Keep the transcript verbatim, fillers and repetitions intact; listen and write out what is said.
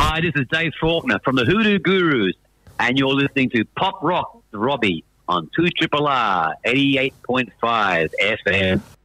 Hi, this is Dave Faulkner from the Hoodoo Gurus, and you're listening to Pop Rock with Robbie on two R R R eighty-eight point five F M.